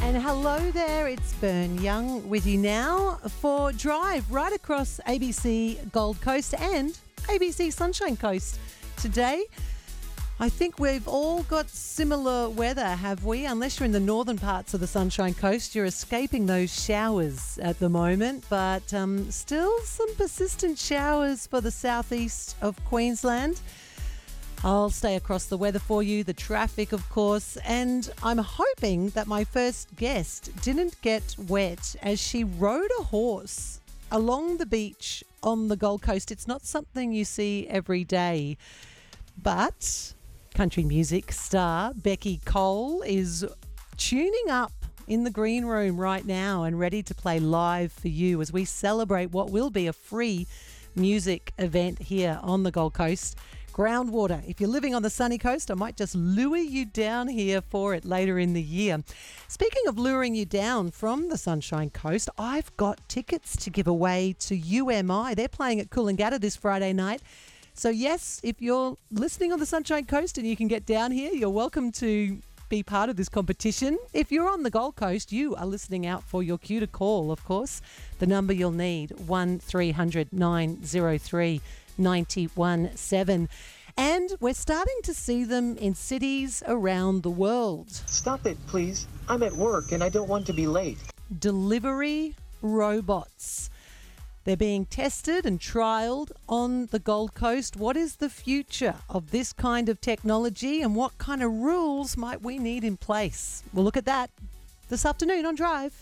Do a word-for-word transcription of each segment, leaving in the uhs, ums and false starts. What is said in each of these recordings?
And hello there, it's Bern Young with you now for Drive right across A B C Gold Coast and A B C Sunshine Coast. Today, I think we've all got similar weather, have we? Unless you're in the northern parts of the Sunshine Coast, you're escaping those showers at the moment, but um, still some persistent showers for the southeast of Queensland. I'll stay across the weather for you, the traffic, of course, and I'm hoping that my first guest didn't get wet as she rode a horse along the beach on the Gold Coast. It's not something you see every day, but country music star Beccy Cole is tuning up in the green room right now and ready to play live for you as we celebrate what will be a free music event here on the Gold Coast. Groundwater. If you're living on the sunny coast, I might just lure you down here for it later in the year. Speaking of luring you down from the Sunshine Coast, I've got tickets to give away to U M I. They're playing at Coolangatta this Friday night. So yes, if you're listening on the Sunshine Coast and you can get down here, you're welcome to be part of this competition. If you're on the Gold Coast, you are listening out for your cue to call, of course. The number you'll need, one three hundred nine oh three nine one seven. And we're starting to see them in cities around the world. Stop it, please. I'm at work and I don't want to be late. Delivery robots. They're being tested and trialled on the Gold Coast. What is the future of this kind of technology and what kind of rules might we need in place? We'll look at that this afternoon on Drive.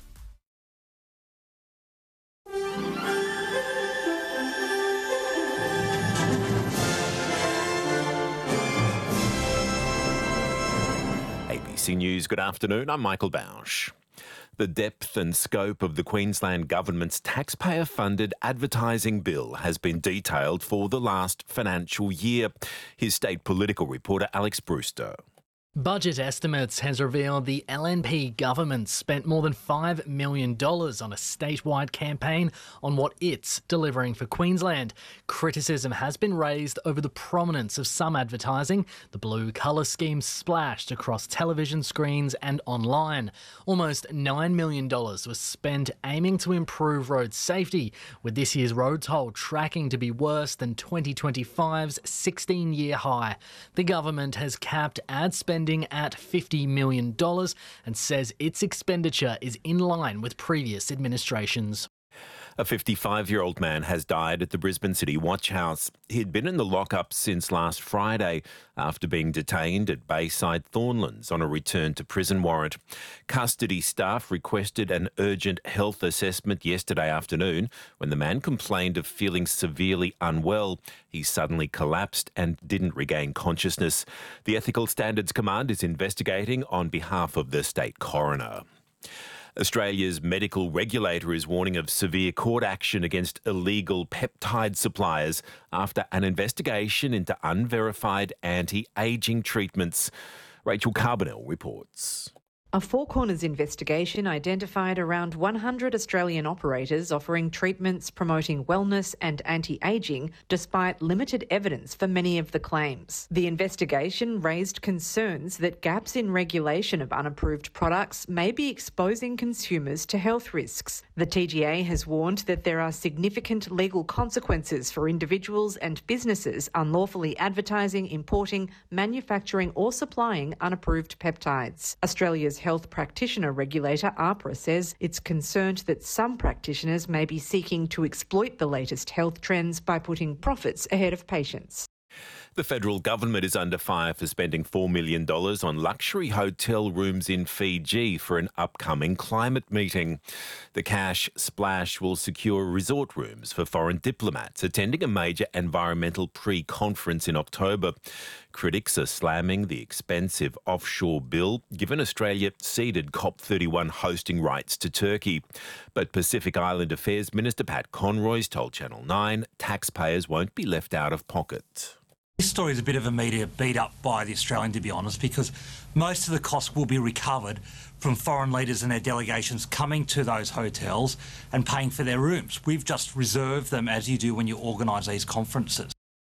A B C News, good afternoon. I'm Michael Bausch. The depth and scope of the Queensland Government's taxpayer-funded advertising bill has been detailed for the last financial year. Here's state political reporter Alex Brewster. Budget Estimates has revealed the L N P government spent more than five million dollars on a statewide campaign on what it's delivering for Queensland. Criticism has been raised over the prominence of some advertising. The blue colour scheme splashed across television screens and online. Almost nine million dollars was spent aiming to improve road safety, with this year's road toll tracking to be worse than twenty twenty-five's sixteen-year high. The government has capped ad spending at fifty million dollars and says its expenditure is in line with previous administrations. A fifty-five-year-old man has died at the Brisbane City Watch House. He'd been in the lockup since last Friday after being detained at Bayside Thornlands on a return to prison warrant. Custody staff requested an urgent health assessment yesterday afternoon when the man complained of feeling severely unwell. He suddenly collapsed and didn't regain consciousness. The Ethical Standards Command is investigating on behalf of the state coroner. Australia's medical regulator is warning of severe court action against illegal peptide suppliers after an investigation into unverified anti-ageing treatments. Rachel Carbonell reports. A Four Corners investigation identified around one hundred Australian operators offering treatments promoting wellness and anti-ageing despite limited evidence for many of the claims. The investigation raised concerns that gaps in regulation of unapproved products may be exposing consumers to health risks. The T G A has warned that there are significant legal consequences for individuals and businesses unlawfully advertising, importing, manufacturing or supplying unapproved peptides. Australia's health practitioner regulator, AHPRA, says it's concerned that some practitioners may be seeking to exploit the latest health trends by putting profits ahead of patients. The federal government is under fire for spending four million dollars on luxury hotel rooms in Fiji for an upcoming climate meeting. The cash splash will secure resort rooms for foreign diplomats attending a major environmental pre-conference in October. Critics are slamming the expensive offshore bill, given Australia ceded COP thirty-one hosting rights to Turkey. But Pacific Island Affairs Minister Pat Conroy's told Channel nine taxpayers won't be left out of pocket. This story is a bit of a media beat up by the Australian, to be honest, because most of the costs will be recovered from foreign leaders and their delegations coming to those hotels and paying for their rooms. We've just reserved them, as you do when you organise these conferences.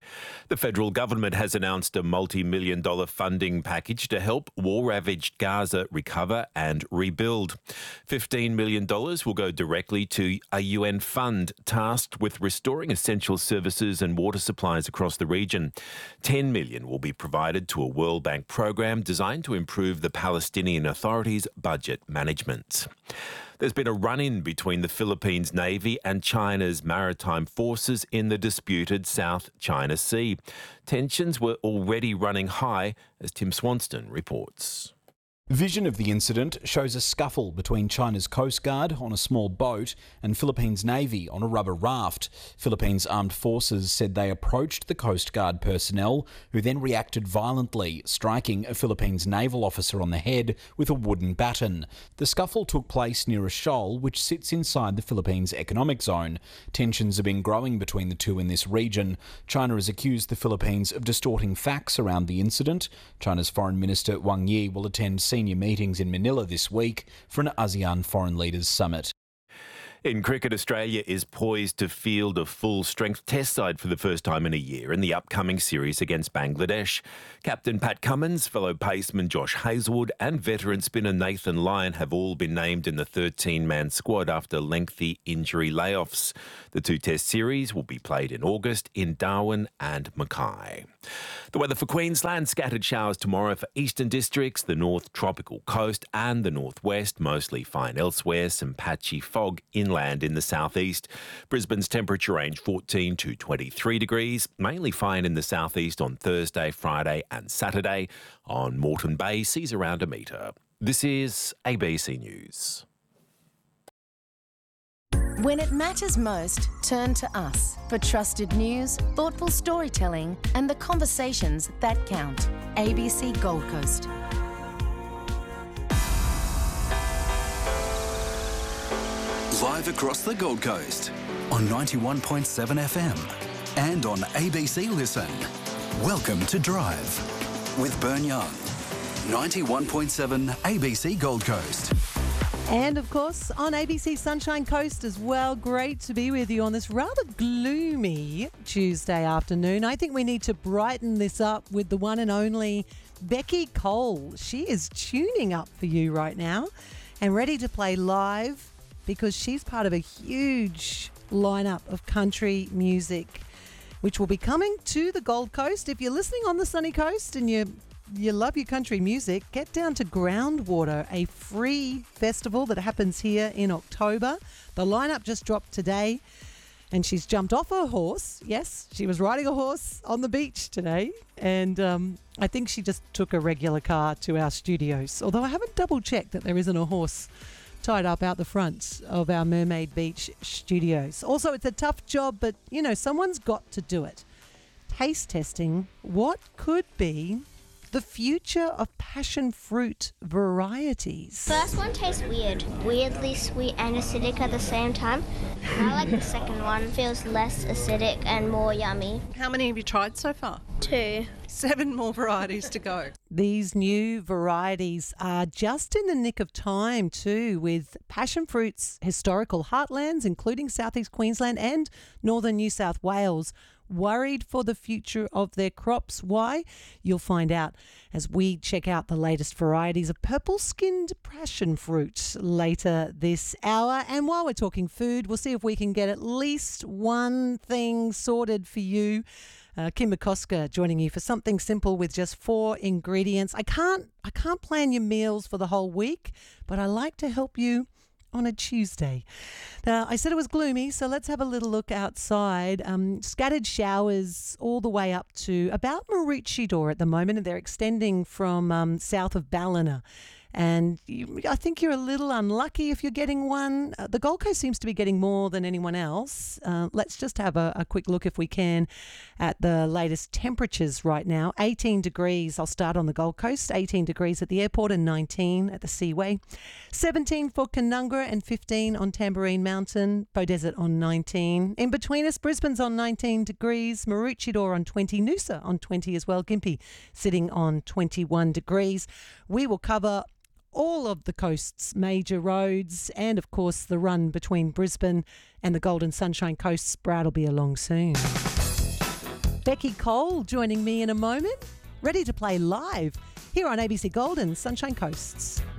The federal government has announced a multi-million dollar funding package to help war-ravaged Gaza recover and rebuild. fifteen million dollars will go directly to a U N fund tasked with restoring essential services and water supplies across the region. ten million dollars will be provided to a World Bank program designed to improve the Palestinian Authority's budget management. There's been a run-in between the Philippines Navy and China's maritime forces in the disputed South China Sea. Tensions were already running high, as Tim Swanston reports. Vision of the incident shows a scuffle between China's Coast Guard on a small boat and Philippines Navy on a rubber raft. Philippines Armed Forces said they approached the Coast Guard personnel, who then reacted violently, striking a Philippines naval officer on the head with a wooden baton. The scuffle took place near a shoal which sits inside the Philippines economic zone. Tensions have been growing between the two in this region. China has accused the Philippines of distorting facts around the incident. China's Foreign Minister Wang Yi will attend senior meetings in Manila this week for an ASEAN Foreign Leaders Summit. In cricket, Australia is poised to field a full-strength test side for the first time in a year in the upcoming series against Bangladesh. Captain Pat Cummins, fellow paceman Josh Hazlewood and veteran spinner Nathan Lyon have all been named in the thirteen-man squad after lengthy injury layoffs. The two test series will be played in August in Darwin and Mackay. The weather for Queensland: scattered showers tomorrow for eastern districts, the north tropical coast and the northwest, mostly fine elsewhere, some patchy fog inland in the southeast. Brisbane's temperature range fourteen to twenty-three degrees, mainly fine in the southeast on Thursday, Friday and Saturday. On Moreton Bay, seas around a metre. This is A B C News. When it matters most, turn to us for trusted news, thoughtful storytelling and the conversations that count. A B C Gold Coast. Live across the Gold Coast on ninety-one point seven F M and on A B C Listen. Welcome to Drive with Bern Young. ninety-one point seven A B C Gold Coast. And, of course, on A B C Sunshine Coast as well. Great to be with you on this rather gloomy Tuesday afternoon. I think we need to brighten this up with the one and only Becky Cole. She is tuning up for you right now and ready to play live because she's part of a huge lineup of country music which will be coming to the Gold Coast. If you're listening on the sunny coast and you you love your country music, get down to Groundwater, a free festival that happens here in October. The lineup just dropped today and she's jumped off her horse. Yes, she was riding a horse on the beach today. And um, I think she just took a regular car to our studios, although I haven't double checked that there isn't a horse tied up out the front of our Mermaid Beach studios. Also, it's a tough job, but, you know, someone's got to do it. Taste testing what could be the future of passion fruit varieties. First one tastes weird. Weirdly sweet and acidic at the same time. I like the second one. Feels less acidic and more yummy. How many have you tried so far? Two. Seven more varieties to go. These new varieties are just in the nick of time too, with passion fruit's historical heartlands, including southeast Queensland and northern New South Wales, worried for the future of their crops. Why? You'll find out as we check out the latest varieties of purple-skinned passion fruit later this hour. And while we're talking food, we'll see if we can get at least one thing sorted for you. Uh, Kim McCosker joining you for something simple with just four ingredients. I can't, I can't plan your meals for the whole week, but I like to help you on a Tuesday. Now, I said it was gloomy, so let's have a little look outside. Um, scattered showers all the way up to about Maroochydore at the moment, and they're extending from um, south of Ballina. And you, I think you're a little unlucky if you're getting one. Uh, the Gold Coast seems to be getting more than anyone else. Uh, let's just have a, a quick look, if we can, at the latest temperatures right now. eighteen degrees, I'll start on the Gold Coast. eighteen degrees at the airport and nineteen at the Seaway. seventeen for Canungra and fifteen on Tamborine Mountain. Beaudesert on nineteen. In between us, Brisbane's on nineteen degrees. Maroochydore on twenty. Noosa on twenty as well. Gympie sitting on twenty-one degrees. We will cover all of the coast's major roads and, of course, the run between Brisbane and the Golden Sunshine Coast. Brad will be along soon. Becky Cole joining me in a moment, ready to play live here on A B C Gold and Sunshine Coasts.